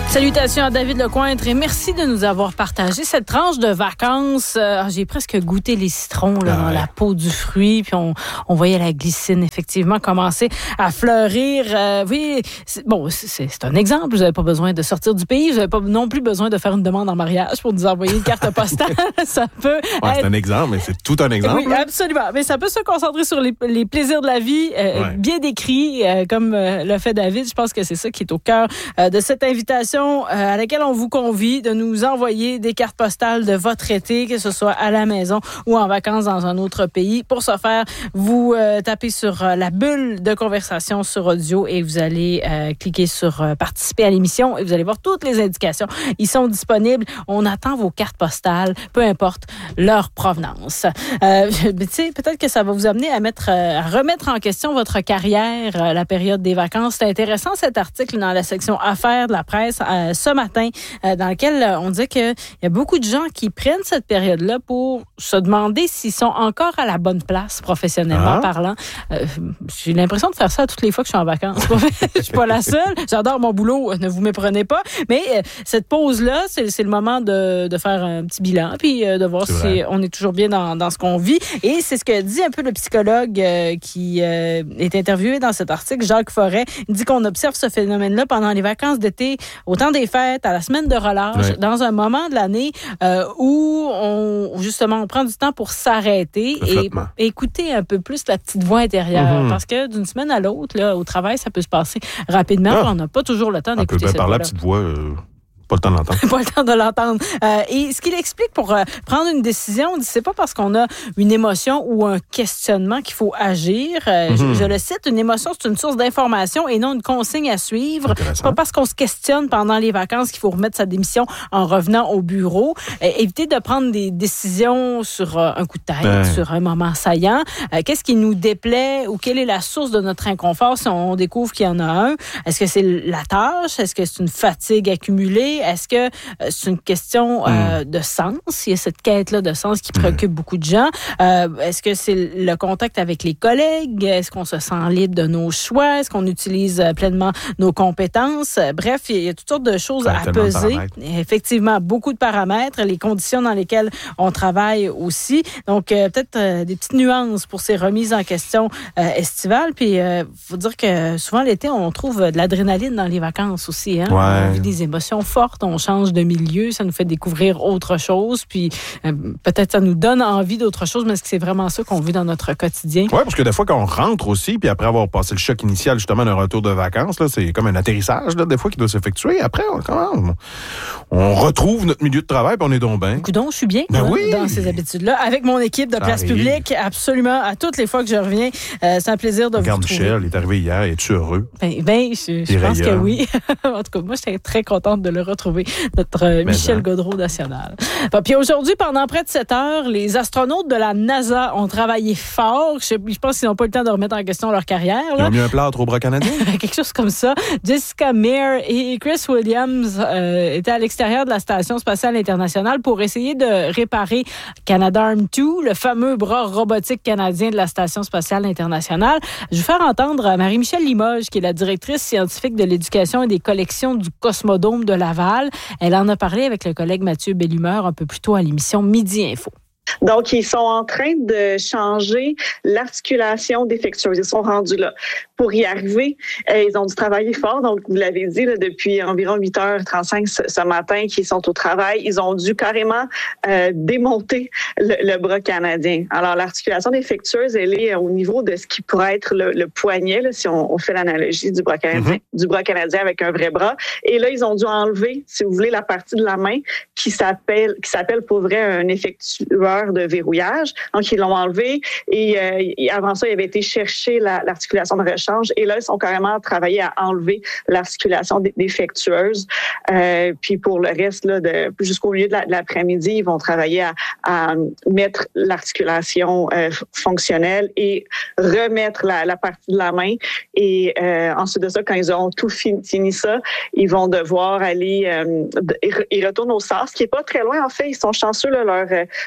Salutations à David Lecointre et merci de nous avoir partagé cette tranche de vacances. J'ai presque goûté les citrons là, dans la peau du fruit, puis on voyait la glycine effectivement commencer à fleurir. Oui, c'est un exemple. Vous n'avez pas besoin de sortir du pays. Vous n'avez pas non plus besoin de faire une demande en mariage pour nous envoyer une carte postale. Ça peut être... C'est un exemple, mais c'est tout un exemple. Oui, absolument. Mais ça peut se concentrer sur les plaisirs de la vie, bien décrits, comme le fait David. Je pense que c'est ça qui est au cœur de cette invitation à laquelle on vous convie de nous envoyer des cartes postales de votre été, que ce soit à la maison ou en vacances dans un autre pays. Pour ce faire, vous tapez sur la bulle de conversation sur audio et vous allez cliquer sur participer à l'émission et vous allez voir toutes les indications. Ils sont disponibles. On attend vos cartes postales, peu importe leur provenance. Peut-être que ça va vous amener à remettre en question votre carrière, la période des vacances. C'est intéressant cet article dans la section Affaires de la presse ce matin, dans lequel on dit qu'il y a beaucoup de gens qui prennent cette période-là pour se demander s'ils sont encore à la bonne place professionnellement parlant. J'ai l'impression de faire ça toutes les fois que je suis en vacances. Je suis pas la seule. J'adore mon boulot, ne vous méprenez pas. Mais cette pause-là, c'est le moment de faire un petit bilan puis de voir si on est toujours bien dans ce qu'on vit. Et c'est ce que dit un peu le psychologue qui est interviewé dans cet article, Jacques Forêt. Il dit qu'on observe ce phénomène-là pendant les vacances d'été, au temps des fêtes, à la semaine de relâche, dans un moment de l'année où on prend du temps pour s'arrêter et écouter un peu plus la petite voix intérieure. Parce que d'une semaine à l'autre, là, au travail, ça peut se passer rapidement. On n'a pas toujours le temps d'écouter cette voix-là. Par la petite voix... Pas le temps de l'entendre. Pas le temps de l'entendre. Et ce qu'il explique pour prendre une décision, c'est pas parce qu'on a une émotion ou un questionnement qu'il faut agir. Je le cite, une émotion, c'est une source d'information et non une consigne à suivre. C'est pas parce qu'on se questionne pendant les vacances qu'il faut remettre sa démission en revenant au bureau. Éviter de prendre des décisions sur un coup de tête, sur un moment saillant. Qu'est-ce qui nous déplaît ou quelle est la source de notre inconfort si on découvre qu'il y en a un? Est-ce que c'est la tâche? Est-ce que c'est une fatigue accumulée? Est-ce que c'est une question de sens? Il y a cette quête-là de sens qui préoccupe beaucoup de gens. Est-ce que c'est le contact avec les collègues? Est-ce qu'on se sent libre de nos choix? Est-ce qu'on utilise pleinement nos compétences? Bref, il y a toutes sortes de choses à peser. Effectivement, beaucoup de paramètres, les conditions dans lesquelles on travaille aussi. Donc, peut-être des petites nuances pour ces remises en question estivales. Puis, faut dire que souvent, l'été, on trouve de l'adrénaline dans les vacances aussi. On vit des émotions fortes. On change de milieu, ça nous fait découvrir autre chose, puis peut-être ça nous donne envie d'autre chose, mais est-ce que c'est vraiment ça qu'on vit dans notre quotidien? Oui, parce que des fois, quand on rentre aussi, puis après avoir passé le choc initial, justement, d'un retour de vacances, là, c'est comme un atterrissage, là, des fois, qui doit s'effectuer. Après, on retrouve notre milieu de travail, puis on est donc bien. Coudonc, je suis bien dans ces habitudes-là. Avec mon équipe de Place Publique, absolument, à toutes les fois que je reviens, c'est un plaisir de vous retrouver. Michel, il est arrivé hier, es-tu heureux? Je pense que oui. En tout cas, moi, j'étais très contente de le retrouver, notre Michel Gaudreault national. Puis aujourd'hui, pendant près de 7 heures, les astronautes de la NASA ont travaillé fort. Je pense qu'ils n'ont pas eu le temps de remettre en question leur carrière. Ils ont mis un plâtre au bras canadien? Quelque chose comme ça. Jessica Meir et Chris Williams étaient à l'extérieur de la Station spatiale internationale pour essayer de réparer Canadarm2, le fameux bras robotique canadien de la Station spatiale internationale. Je vais faire entendre Marie-Michèle Limoges, qui est la directrice scientifique de l'éducation et des collections du Cosmodome de Laval. Elle en a parlé avec le collègue Mathieu Bellumeur un peu plus tôt à l'émission Midi Info. Donc, ils sont en train de changer l'articulation défectueuse. Ils sont rendus là. Pour y arriver, ils ont dû travailler fort. Donc, vous l'avez dit, là, depuis environ 8h35 ce matin qu'ils sont au travail, ils ont dû carrément démonter le bras canadien. Alors, l'articulation défectueuse, elle est au niveau de ce qui pourrait être le poignet, là, si on fait l'analogie du bras canadien, du bras canadien avec un vrai bras. Et là, ils ont dû enlever, si vous voulez, la partie de la main qui s'appelle pour vrai un effectueur de verrouillage. Donc, ils l'ont enlevé et avant ça, il avait été chercher l'articulation de rechange et là, ils sont carrément travaillé à enlever l'articulation défectueuse. Puis pour le reste, là, jusqu'au milieu de l'après-midi, ils vont travailler à mettre l'articulation fonctionnelle et remettre la partie de la main. Et ensuite de ça, quand ils auront tout fini ça, ils vont devoir aller... ils retournent au SARS, qui est pas très loin, en fait. Ils sont chanceux, là, leur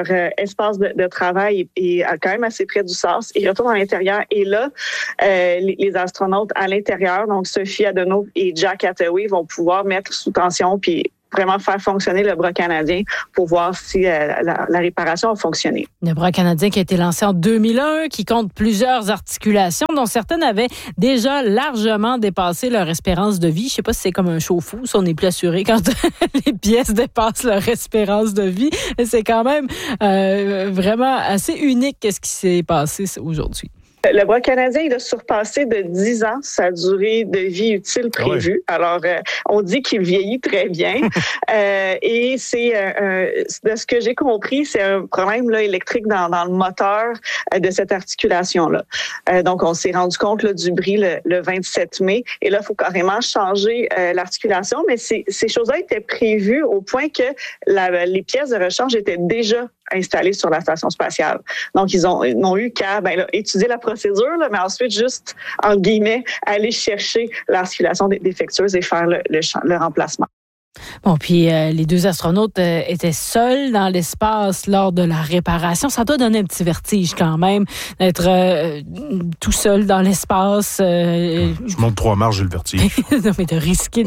espace de travail est quand même assez près du sas. Ils retournent à l'intérieur et là, les astronautes à l'intérieur, donc Sophie Adenauer et Jack Attaway, vont pouvoir mettre sous tension puis vraiment faire fonctionner le bras canadien pour voir si la réparation a fonctionné. Le bras canadien qui a été lancé en 2001, qui compte plusieurs articulations, dont certaines avaient déjà largement dépassé leur espérance de vie. Je ne sais pas si c'est comme un chauffe-eau, si on est plus assuré quand les pièces dépassent leur espérance de vie. C'est quand même vraiment assez unique ce qui s'est passé aujourd'hui. Le bras canadien, il a surpassé de 10 ans sa durée de vie utile prévue. Oui. Alors, on dit qu'il vieillit très bien. Et c'est, de ce que j'ai compris, c'est un problème là, électrique dans le moteur de cette articulation-là. Donc, on s'est rendu compte là, du bris le 27 mai. Et là, il faut carrément changer l'articulation. Mais ces choses-là étaient prévues au point que les pièces de rechange étaient déjà installés sur la station spatiale. Donc, ils n'ont eu qu'à étudier la procédure, là, mais ensuite, juste, en guillemets, aller chercher l'articulation défectueuse et faire le remplacement. Bon, puis les deux astronautes étaient seuls dans l'espace lors de la réparation. Ça doit donner un petit vertige quand même, d'être tout seul dans l'espace. Je monte 3 marches, j'ai le vertige. Non, mais de risquer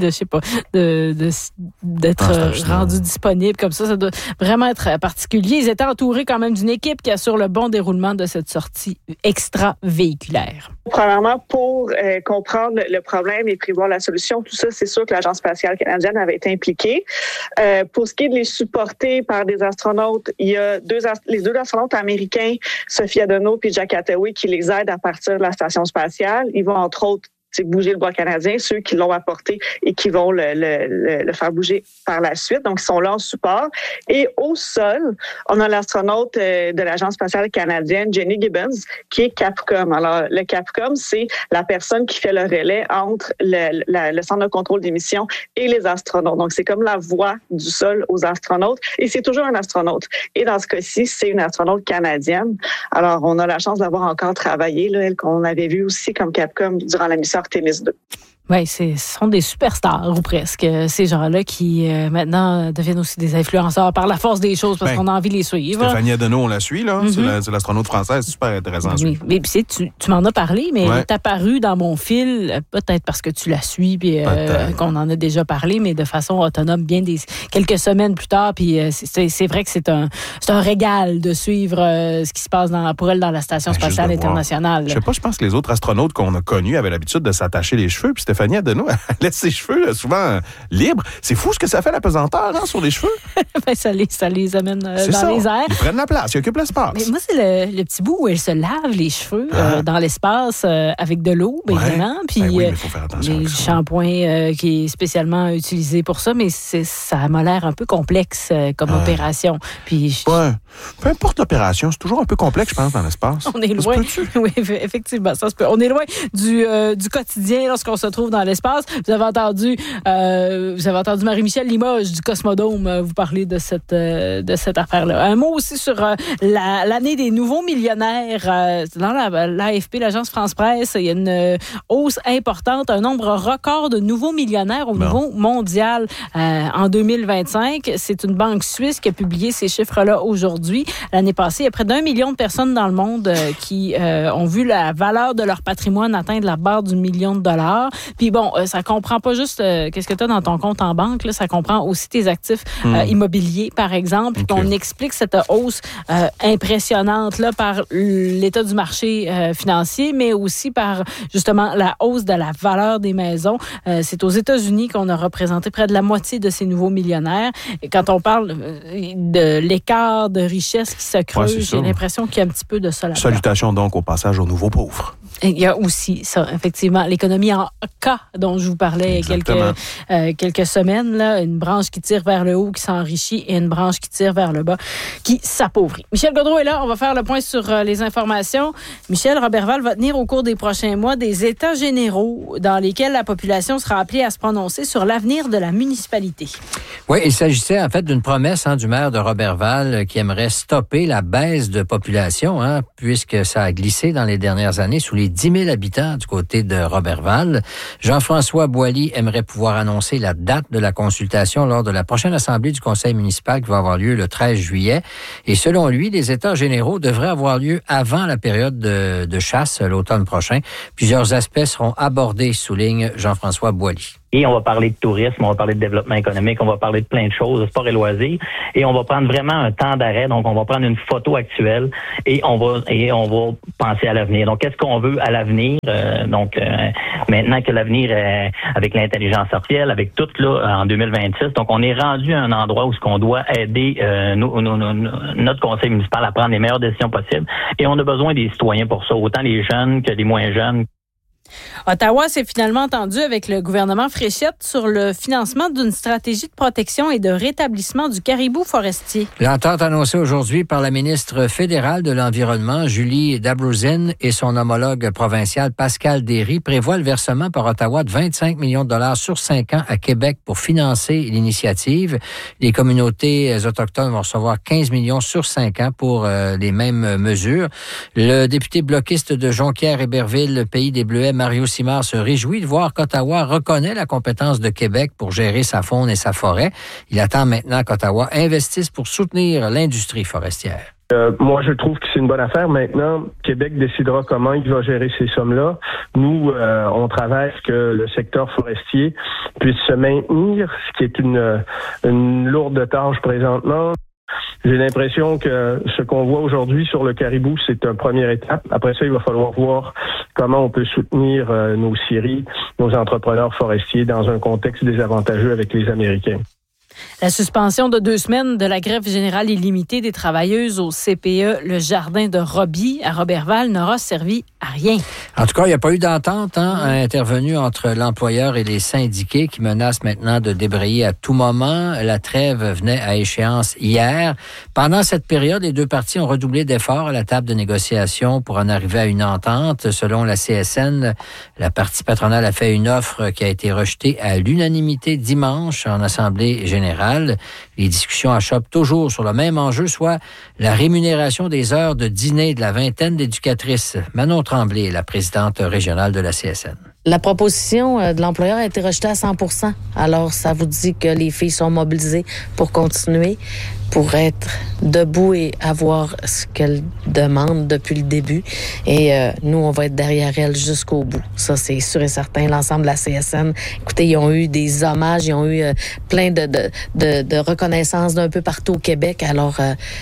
d'être rendu disponible comme ça doit vraiment être particulier. Ils étaient entourés quand même d'une équipe qui assure le bon déroulement de cette sortie extravéhiculaire. Premièrement, pour comprendre le problème et prévoir la solution, tout ça, c'est sûr que l'Agence spatiale canadienne avait été impliqués. Pour ce qui est de les supporter par des astronautes, il y a les deux astronautes américains, Sophie Adenauer et Jack Attaway, qui les aident à partir de la station spatiale. Ils vont entre autres bouger le bras canadien, ceux qui l'ont apporté et qui vont le faire bouger par la suite. Donc, ils sont là en support. Et au sol, on a l'astronaute de l'Agence spatiale canadienne, Jenny Gibbons, qui est Capcom. Alors, le Capcom, c'est la personne qui fait le relais entre le centre de contrôle des missions et les astronautes. Donc, c'est comme la voix du sol aux astronautes. Et c'est toujours un astronaute. Et dans ce cas-ci, c'est une astronaute canadienne. Alors, on a la chance d'avoir encore travaillé, là, elle qu'on avait vu aussi comme Capcom durant la mission Artemis 2. Oui, ce sont des superstars ou presque, ces gens-là qui maintenant deviennent aussi des influenceurs par la force des choses parce qu'on a envie de les suivre. Stéphanie Adenauer, on la suit, là. Mm-hmm. C'est l'astronaute française, c'est super intéressant. Oui, mais tu m'en as parlé, mais elle est apparue dans mon fil, peut-être parce que tu la suis, puis qu'on en a déjà parlé, mais de façon autonome, quelques semaines plus tard. Puis c'est vrai que c'est un régal de suivre ce qui se passe pour elle dans la Station spatiale internationale. Je sais pas, je pense que les autres astronautes qu'on a connus avaient l'habitude de s'attacher les cheveux, puis Stéphanie Adenauer, elle laisse ses cheveux souvent libres. C'est fou ce que ça fait, la pesanteur sur les cheveux. Ben, ça les amène dans les airs. Ils prennent la place, ils occupent l'espace. Mais moi, c'est le petit bout où elle se lave les cheveux dans l'espace avec de l'eau, évidemment. Puis oui, mais il faut faire attention. Le shampoing qui est spécialement utilisé pour ça, mais ça m'a l'air un peu complexe comme opération. Puis peu importe l'opération, c'est toujours un peu complexe, je pense, dans l'espace. On est loin. Oui, effectivement, ça se peut. On est loin du quotidien lorsqu'on se trouve dans l'espace. Vous avez entendu Marie-Michel Limoges du Cosmodome vous parler de cette affaire-là. Un mot aussi sur l'année des nouveaux millionnaires. Dans l'AFP, l'Agence France-Presse, il y a une hausse importante, un nombre record de nouveaux millionnaires au niveau mondial en 2025. C'est une banque suisse qui a publié ces chiffres-là aujourd'hui. L'année passée, il y a près d'1 million de personnes dans le monde qui ont vu la valeur de leur patrimoine atteindre la barre du $1 million. Puis bon, ça comprend pas juste qu'est-ce que tu as dans ton compte en banque, là, ça comprend aussi tes actifs immobiliers, par exemple. Okay. On explique cette hausse impressionnante là par l'état du marché financier, mais aussi par justement la hausse de la valeur des maisons. C'est aux États-Unis qu'on a représenté près de la moitié de ces nouveaux millionnaires. Et quand on parle de l'écart de richesse qui se creuse, j'ai l'impression qu'il y a un petit peu de ça là-dedans. Salutations donc au passage aux nouveaux pauvres. Il y a aussi ça, effectivement, l'économie en K dont je vous parlais il y a quelques semaines, là, une branche qui tire vers le haut, qui s'enrichit, et une branche qui tire vers le bas, qui s'appauvrit. Michel Gaudreault est là, on va faire le point sur les informations. Michel, Roberval va tenir au cours des prochains mois des états généraux dans lesquels la population sera appelée à se prononcer sur l'avenir de la municipalité. Oui, il s'agissait en fait d'une promesse du maire de Roberval qui aimerait stopper la baisse de population, puisque ça a glissé dans les dernières années sous les 10 000 habitants du côté de Roberval. Jean-François Boily aimerait pouvoir annoncer la date de la consultation lors de la prochaine assemblée du conseil municipal qui va avoir lieu le 13 juillet. Et selon lui, les états généraux devraient avoir lieu avant la période de chasse l'automne prochain. Plusieurs aspects seront abordés, souligne Jean-François Boily. Et on va parler de tourisme, on va parler de développement économique, on va parler de plein de choses, de sport et loisirs. Et on va prendre vraiment un temps d'arrêt. Donc, on va prendre une photo actuelle et on va penser à l'avenir. Donc, qu'est-ce qu'on veut à l'avenir? Maintenant que l'avenir est avec l'intelligence artificielle, avec tout là, en 2026. Donc, on est rendu à un endroit où ce qu'on doit aider notre conseil municipal à prendre les meilleures décisions possibles. Et on a besoin des citoyens pour ça, autant les jeunes que les moins jeunes. Ottawa s'est finalement entendu avec le gouvernement Fréchette sur le financement d'une stratégie de protection et de rétablissement du caribou forestier. L'entente annoncée aujourd'hui par la ministre fédérale de l'Environnement, Julie Dabrouzin, et son homologue provincial, Pascal Derry, prévoit le versement par Ottawa de 25 millions de dollars sur 5 ans à Québec pour financer l'initiative. Les communautés autochtones vont recevoir 15 millions sur 5 ans pour les mêmes mesures. Le député bloquiste de Jonquière-Héberville, Pays des Bleuets, Mario Simard, se réjouit de voir qu'Ottawa reconnaît la compétence de Québec pour gérer sa faune et sa forêt. Il attend maintenant qu'Ottawa investisse pour soutenir l'industrie forestière. Moi, je trouve que c'est une bonne affaire. Maintenant, Québec décidera comment il va gérer ces sommes-là. Nous, on travaille à ce que le secteur forestier puisse se maintenir, ce qui est une lourde tâche présentement. J'ai l'impression que ce qu'on voit aujourd'hui sur le caribou, c'est une première étape. Après ça, il va falloir voir comment on peut soutenir nos scieries, nos entrepreneurs forestiers dans un contexte désavantageux avec les Américains. La suspension de 2 semaines de la grève générale illimitée des travailleuses au CPE Le Jardin de Roby à Roberval n'aura servi à rien. En tout cas, il n'y a pas eu d'entente intervenue entre l'employeur et les syndiqués qui menacent maintenant de débrayer à tout moment. La trêve venait à échéance hier. Pendant cette période, les deux parties ont redoublé d'efforts à la table de négociation pour en arriver à une entente. Selon la CSN, la partie patronale a fait une offre qui a été rejetée à l'unanimité dimanche en Assemblée générale. Les discussions achoppent toujours sur le même enjeu, soit la rémunération des heures de dîner de la vingtaine d'éducatrices. Manon Tremblay, la présidente régionale de la CSN. La proposition de l'employeur a été rejetée à 100%. Alors, ça vous dit que les filles sont mobilisées pour continuer, pour être debout et avoir ce qu'elles demandent depuis le début. Et nous, on va être derrière elles jusqu'au bout. Ça, c'est sûr et certain. L'ensemble de la CSN, écoutez, ils ont eu des hommages, ils ont eu plein de reconnaissances d'un peu partout au Québec. Alors,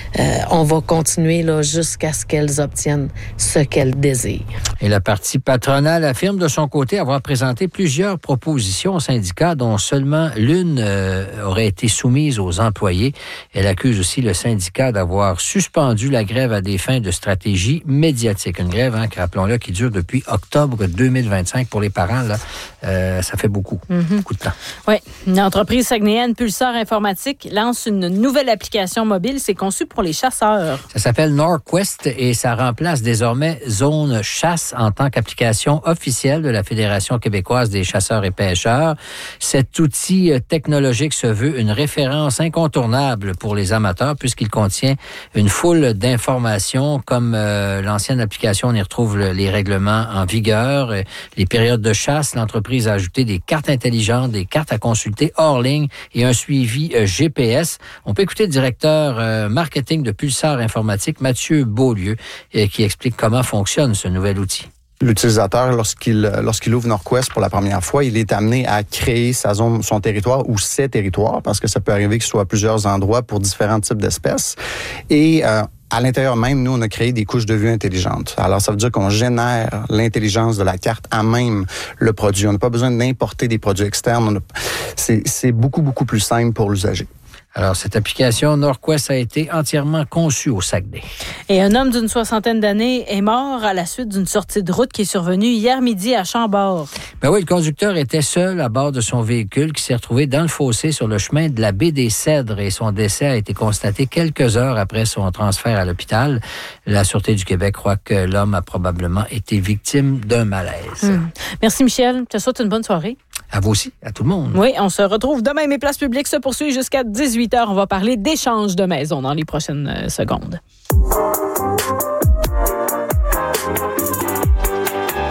on va continuer là, jusqu'à ce qu'elles obtiennent ce qu'elles désirent. Et la partie patronale affirme de son côté avoir présenté plusieurs propositions aux syndicats, dont seulement l'une aurait été soumise aux employés. Elle accuse aussi le syndicat d'avoir suspendu la grève à des fins de stratégie médiatique. Une grève, rappelons-le, qui dure depuis octobre 2025. Pour les parents, là, ça fait beaucoup de temps. Oui. Une entreprise saguenayenne, Pulsar Informatique, lance une nouvelle application mobile. C'est conçu pour les chasseurs. Ça s'appelle Norquest et ça remplace désormais Zone Chasse en tant qu'application officielle de la Fédération québécoise des chasseurs et pêcheurs. Cet outil technologique se veut une référence incontournable pour les amateurs puisqu'il contient une foule d'informations comme l'ancienne application, on y retrouve les règlements en vigueur, les périodes de chasse. L'entreprise a ajouté des cartes intelligentes, des cartes à consulter hors ligne et un suivi GPS. On peut écouter le directeur marketing de Pulsar Informatique, Mathieu Beaulieu, qui explique comment fonctionne ce nouvel outil. L'utilisateur, lorsqu'il ouvre Norquest pour la première fois, il est amené à créer sa zone, son territoire ou ses territoires, parce que ça peut arriver que ce soit à plusieurs endroits pour différents types d'espèces. Et à l'intérieur même, nous, on a créé des couches de vue intelligentes. Alors, ça veut dire qu'on génère l'intelligence de la carte à même le produit. On n'a pas besoin d'importer des produits externes. C'est beaucoup, beaucoup plus simple pour l'usager. Alors, cette application Norquest a été entièrement conçue au Saguenay. Et un homme d'une 60aine d'années est mort à la suite d'une sortie de route qui est survenue hier midi à Chambord. Ben oui, le conducteur était seul à bord de son véhicule qui s'est retrouvé dans le fossé sur le chemin de la baie des Cèdres et son décès a été constaté quelques heures après son transfert à l'hôpital. La Sûreté du Québec croit que l'homme a probablement été victime d'un malaise. Merci Michel, je te souhaite une bonne soirée. À vous aussi, à tout le monde. Oui, on se retrouve demain. Mes places publiques se poursuivent jusqu'à 18h. On va parler d'échanges de maisons dans les prochaines secondes.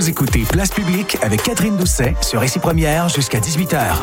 Vous écoutez Place Publique avec Catherine Doucet sur Récit Première jusqu'à 18h.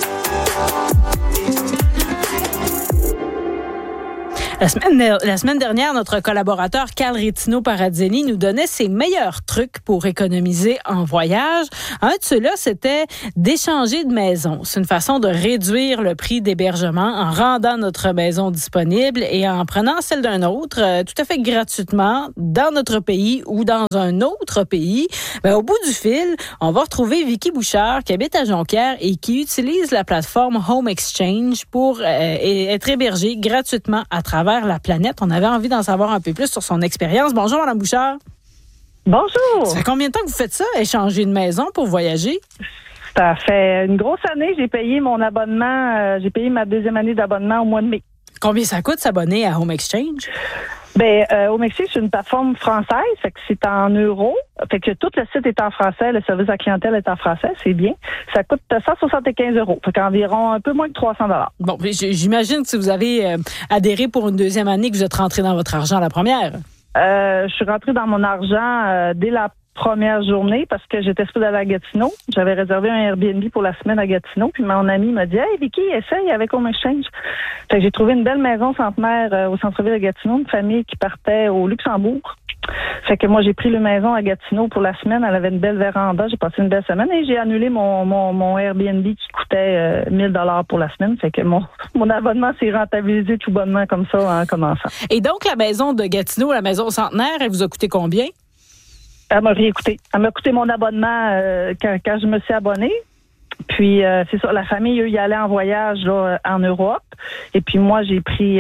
La semaine dernière, notre collaborateur Carl Rétino-Paradzelli nous donnait ses meilleurs trucs pour économiser en voyage. Un de ceux-là, c'était d'échanger de maison. C'est une façon de réduire le prix d'hébergement en rendant notre maison disponible et en prenant celle d'un autre tout à fait gratuitement dans notre pays ou dans un autre pays. Ben, au bout du fil, on va retrouver Vicky Bouchard qui habite à Jonquière et qui utilise la plateforme Home Exchange pour être hébergée gratuitement à travers la planète. On avait envie d'en savoir un peu plus sur son expérience. Bonjour, Mme Bouchard. Bonjour. Ça fait combien de temps que vous faites ça, échanger une maison pour voyager? Ça fait une grosse année. J'ai payé mon abonnement. J'ai payé ma deuxième année d'abonnement au mois de mai. Combien ça coûte s'abonner à Home Exchange? Home Exchange, c'est une plateforme française, fait que c'est en euros. Fait que tout le site est en français, le service à la clientèle est en français, c'est bien. Ça coûte 175 €, fait qu'environ un peu moins de 300 $. Bon, j'imagine que si vous avez adhéré pour une deuxième année, que vous êtes rentré dans votre argent la première. Je suis rentrée dans mon argent dès la première journée parce que j'étais supposée aller à Gatineau. J'avais réservé un Airbnb pour la semaine à Gatineau. Puis mon ami m'a dit « Hey Vicky, essaye avec Home Exchange ». Fait que j'ai trouvé une belle maison centenaire au centre-ville de Gatineau, une famille qui partait au Luxembourg. Fait que moi, j'ai pris la maison à Gatineau pour la semaine. Elle avait une belle véranda. J'ai passé une belle semaine et j'ai annulé mon Airbnb qui coûtait 1 000 $ pour la semaine. Fait que mon abonnement s'est rentabilisé tout bonnement comme ça en commençant. Et donc, la maison de Gatineau, la maison centenaire, elle vous a coûté combien? Elle m'a rien coûté. Elle m'a coûté mon abonnement quand je me suis abonnée. Puis c'est ça, la famille, eux, y allaient en voyage là, en Europe. Et puis moi, j'ai pris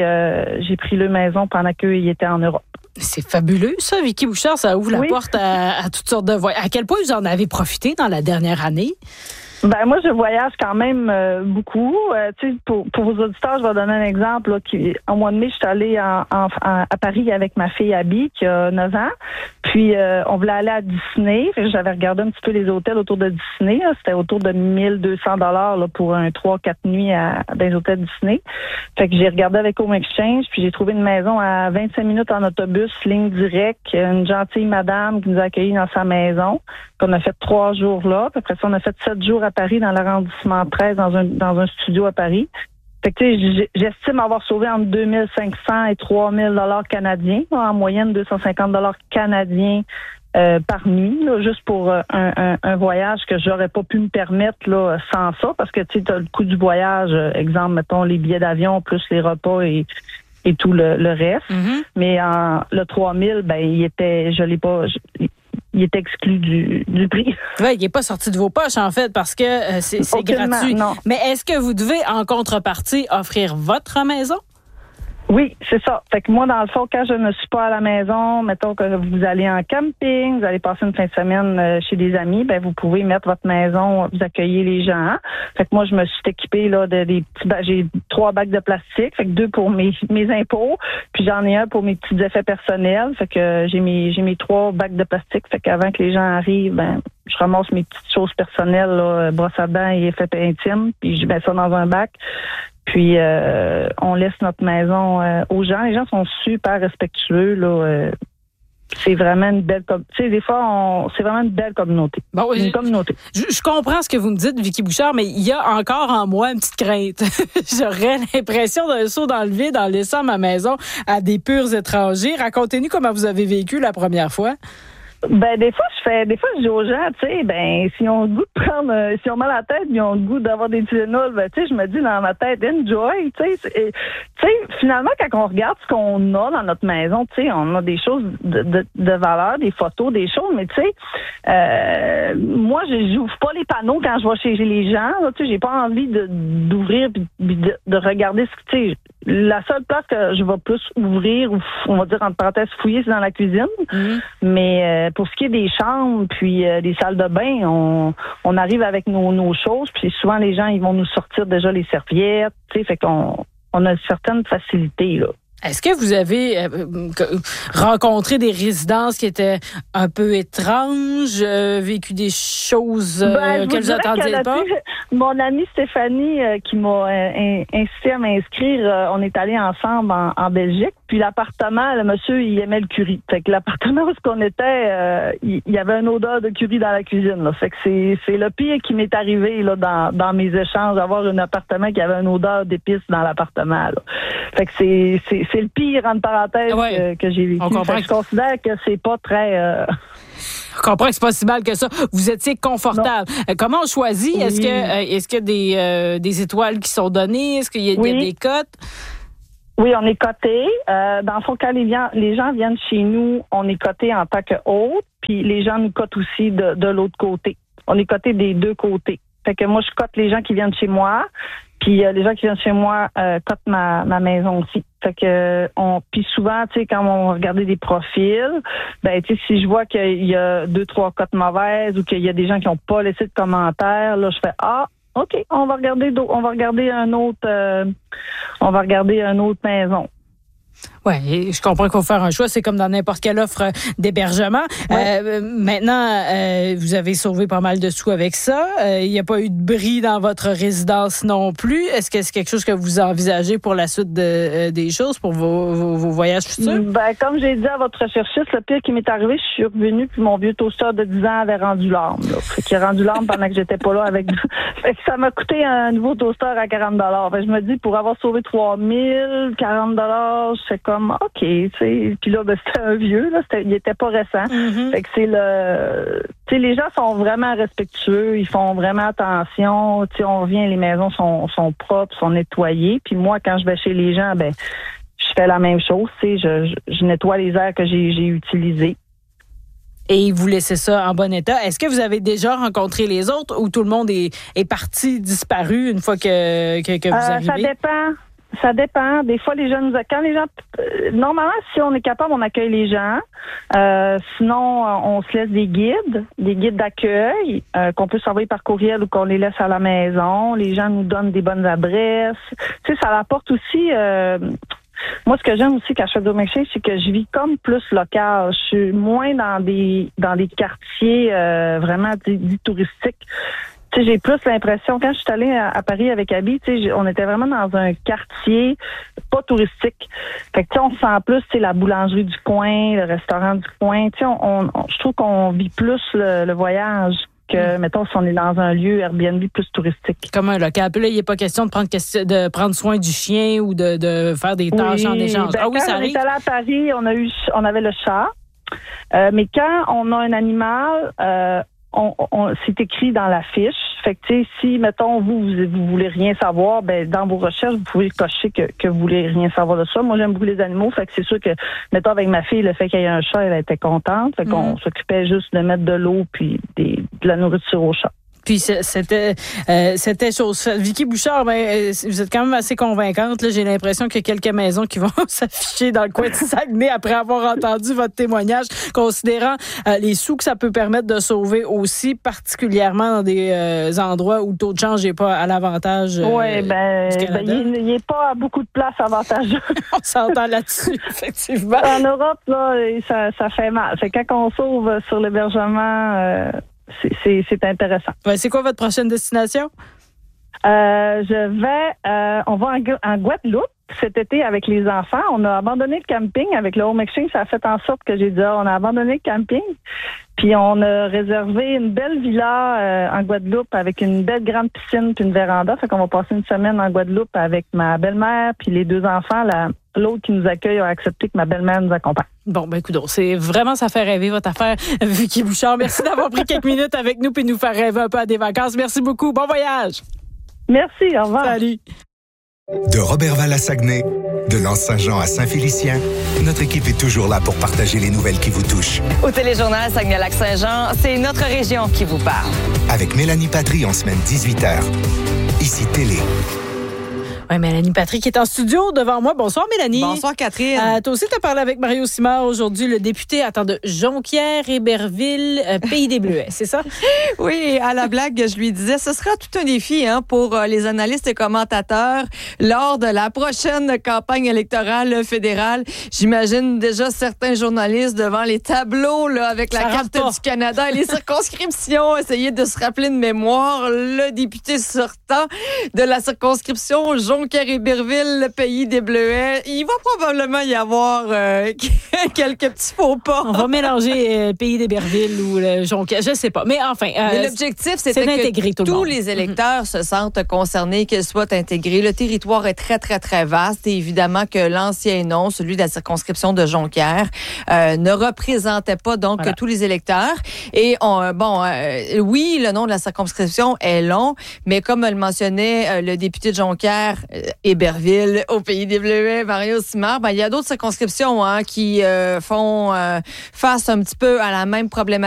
le maison pendant qu'eux, ils étaient en Europe. C'est fabuleux, ça, Vicky Bouchard. Ça ouvre la porte à toutes sortes de voyages. À quel point vous en avez profité dans la dernière année? Ben moi, je voyage quand même beaucoup. Tu sais, pour vos auditeurs, je vais donner un exemple. Là, en mois de mai, je suis allée à Paris avec ma fille Abby, qui a 9 ans. Puis, on voulait aller à Disney. Fait que j'avais regardé un petit peu les hôtels autour de Disney. Là. C'était autour de 1 200 $ là, pour un 3-4 nuits dans les hôtels Disney. Fait que j'ai regardé avec Home Exchange, puis j'ai trouvé une maison à 25 minutes en autobus, ligne directe. Une gentille madame qui nous a accueillis dans sa maison. On a fait 3 jours là. Puis après ça, on a fait 7 jours à Paris, dans l'arrondissement 13, dans un studio à Paris. Fait que, tu sais, j'estime avoir sauvé entre 2 500 et 3 000 $ canadiens, en moyenne 250 $ canadiens par nuit, là, juste pour un voyage que j'aurais pas pu me permettre là sans ça, parce que tu sais, t'as le coût du voyage, exemple, mettons les billets d'avion plus les repas et tout le reste. Mm-hmm. Mais le 3 000, ben il était exclu du prix. Oui, il n'est pas sorti de vos poches, en fait, parce que c'est gratuit. Non. Mais est-ce que vous devez, en contrepartie, offrir votre maison? Oui, c'est ça. Fait que moi, dans le fond, quand je ne suis pas à la maison, mettons que vous allez en camping, vous allez passer une fin de semaine chez des amis, ben vous pouvez mettre votre maison, vous accueillez les gens. Fait que moi, je me suis équipée là j'ai 3 bacs de plastique, fait que 2 pour mes impôts, puis j'en ai un pour mes petits effets personnels. Fait que j'ai mes 3 bacs de plastique. Fait qu'avant que les gens arrivent, ben je ramasse mes petites choses personnelles, là, brosse à dents et effets intimes, puis je mets ça dans un bac. Puis, on laisse notre maison aux gens. Les gens sont super respectueux, là. C'est vraiment une belle... Tu sais, des fois, c'est vraiment une belle communauté. Bon, une communauté. Je comprends ce que vous me dites, Vicky Bouchard, mais il y a encore en moi une petite crainte. J'aurais l'impression d'un saut dans le vide en laissant ma maison à des purs étrangers. Racontez-nous comment vous avez vécu la première fois. Ben des fois je dis aux gens, tu sais, ben s'ils ont le goût de prendre, s'ils ont mal à la tête, ils ont le goût d'avoir des Tylenol, ben tu sais, je me dis dans ma tête, enjoy, tu sais, finalement quand on regarde ce qu'on a dans notre maison, tu sais, on a des choses de valeur, des photos, des choses, mais tu sais, moi j'ouvre pas les panneaux quand je vais chez les gens, tu sais, j'ai pas envie d'ouvrir puis de regarder ce que, tu sais, la seule place que je vais plus ouvrir, ou on va dire entre parenthèses fouiller, c'est dans la cuisine. Mm-hmm. Mais pour ce qui est des chambres puis des salles de bain, on arrive avec nos choses, puis souvent les gens ils vont nous sortir déjà les serviettes, tu sais, fait qu'on a certaines facilités là. Est-ce que vous avez rencontré des résidences qui étaient un peu étranges, vécu des choses que vous attendiez pas? mon amie Stéphanie qui m'a incité à m'inscrire, on est allés ensemble en Belgique. Puis l'appartement, le monsieur, il aimait le curry. Fait que l'appartement où on était, il y avait une odeur de curry dans la cuisine. Là. Fait que c'est le pire qui m'est arrivé là dans mes échanges, d'avoir un appartement qui avait une odeur d'épices dans l'appartement. Là. Fait que c'est le pire, entre parenthèses, que j'ai vécu. Fait que je considère que c'est pas très... Je comprends que c'est pas si mal que ça. Vous étiez confortable. Comment on choisit? Oui. Est-ce qu'il y a des étoiles qui sont données? Est-ce qu'il y a des cotes? Oui, on est coté. Dans le fond, quand les gens viennent chez nous, on est coté en tant que hôte, puis les gens nous cotent aussi de l'autre côté. On est coté des deux côtés. Fait que moi, je cote les gens qui viennent chez moi, puis les gens qui viennent chez moi cotent ma maison aussi. Fait que puis souvent, tu sais, quand on va regarder des profils, ben tu sais, si je vois qu'il y a 2-3 cotes mauvaises ou qu'il y a des gens qui n'ont pas laissé de commentaires, là, je fais OK, on va regarder une autre maison. Oui, je comprends qu'il faut faire un choix. C'est comme dans n'importe quelle offre d'hébergement. Ouais. Maintenant, vous avez sauvé pas mal de sous avec ça. Il n'y a pas eu de bris dans votre résidence non plus. Est-ce que c'est quelque chose que vous envisagez pour la suite des choses, pour vos voyages futurs? Ben, comme j'ai dit à votre recherchiste, le pire qui m'est arrivé, je suis revenue, puis mon vieux toaster de 10 ans avait rendu l'arme. Fait qu'il a rendu l'arme pendant que j'étais pas là avec... Fait que ça m'a coûté un nouveau toaster à 40 $. Fait que je me dis, pour avoir sauvé 3 000, 40 $, je fais comme OK, tu sais. Puis là, c'était un vieux, là, il était pas récent. Mm-hmm. Fait que c'est tu sais, les gens sont vraiment respectueux, ils font vraiment attention. Tu sais, on revient, les maisons sont propres, sont nettoyées. Puis moi, quand je vais chez les gens, ben, je fais la même chose, tu sais, je nettoie les airs que j'ai utilisés. Et vous laissez ça en bon état. Est-ce que vous avez déjà rencontré les autres ou tout le monde est parti, disparu une fois que vous arrivez? Ça dépend. Des fois, les gens quand les gens, normalement, si on est capable, on accueille les gens. Sinon, on se laisse des guides d'accueil qu'on peut s'envoyer par courriel ou qu'on les laisse à la maison. Les gens nous donnent des bonnes adresses. Tu sais, ça apporte aussi. Moi, ce que j'aime aussi quand je fais du exchange, c'est que je vis comme plus local. Je suis moins dans des quartiers vraiment dits touristiques. Tu sais, j'ai plus l'impression, quand je suis allée à Paris avec Abby, tu sais, on était vraiment dans un quartier pas touristique. Fait que, tu sais, on sent plus, tu sais, la boulangerie du coin, le restaurant du coin. Tu sais, je trouve qu'on vit plus le voyage que, mettons, si on est dans un lieu Airbnb plus touristique. Comme un local. Puis là, il n'est pas question de prendre soin du chien ou de faire des tâches en échange. Ben, oui, ça arrive. Quand on est allé à Paris, on avait le chat. Mais quand on a un animal, c'est écrit dans la fiche. Fait que, tu sais, si, mettons, vous voulez rien savoir, ben, dans vos recherches, vous pouvez cocher que vous voulez rien savoir de ça. Moi, j'aime beaucoup les animaux. Fait que c'est sûr que, mettons, avec ma fille, le fait qu'il y ait un chat, elle était contente. Fait qu'on s'occupait juste de mettre de l'eau puis de la nourriture au chat. Puis c'était chose faite. Vicky Bouchard, ben, vous êtes quand même assez convaincante. Là. J'ai l'impression qu'il y a quelques maisons qui vont s'afficher dans le coin de Saguenay après avoir entendu votre témoignage, considérant les sous que ça peut permettre de sauver aussi, particulièrement dans des endroits où le taux de change n'est pas à l'avantage. Oui, il n'est pas à beaucoup de place avantageux. On s'entend là-dessus, effectivement. En Europe, là, ça fait mal. Fait que quand on sauve sur l'hébergement... C'est intéressant. Ouais, c'est quoi votre prochaine destination? On va en Guadeloupe cet été avec les enfants. On a abandonné le camping avec le Home Exchange. Ça a fait en sorte que j'ai dit, on a abandonné le camping. Puis on a réservé une belle villa en Guadeloupe avec une belle grande piscine puis une véranda. Fait qu'on va passer une semaine en Guadeloupe avec ma belle-mère puis les deux enfants. L'autre qui nous accueille a accepté que ma belle-mère nous accompagne. Bon, ben écoute, c'est vraiment, ça fait rêver votre affaire, Vicky Bouchard. Merci d'avoir pris quelques minutes avec nous puis nous faire rêver un peu à des vacances. Merci beaucoup. Bon voyage. Merci. Au revoir. Salut. De Robertval à Saguenay, de l'Anse-Saint-Jean à Saint-Félicien, notre équipe est toujours là pour partager les nouvelles qui vous touchent. Au téléjournal Saguenay-Lac-Saint-Jean, c'est notre région qui vous parle. Avec Mélanie Patry en semaine 18h. Ici Télé. Oui, Mélanie Patrick est en studio devant moi. Bonsoir, Mélanie. Bonsoir, Catherine. Toi aussi, tu as parlé avec Mario Simard aujourd'hui, le député de Jonquière, Héberville, Pays des Bleuets, c'est ça? Oui, à la blague, je lui disais, ce sera tout un défi pour les analystes et commentateurs lors de la prochaine campagne électorale fédérale. J'imagine déjà certains journalistes devant les tableaux là, avec la carte du Canada et les circonscriptions, essayer de se rappeler de mémoire le député sortant de la circonscription Jonquière-Héberville, le Pays des Bleuets. Il va probablement y avoir quelques petits faux pas. On va mélanger Pays d'Héberville ou le Jonquière, je sais pas. Mais enfin, mais l'objectif, c'était que tous les électeurs se sentent concernés, qu'ils soient intégrés. Le territoire est très, très, très vaste et évidemment que l'ancien nom, celui de la circonscription de Jonquière, ne représentait pas donc tous les électeurs. Et oui, le nom de la circonscription est long, mais comme le mentionnait le député de Jonquière, Héberville, au Pays des Bleuets, Mario Simard, il y a d'autres circonscriptions qui font face un petit peu à la même problématique.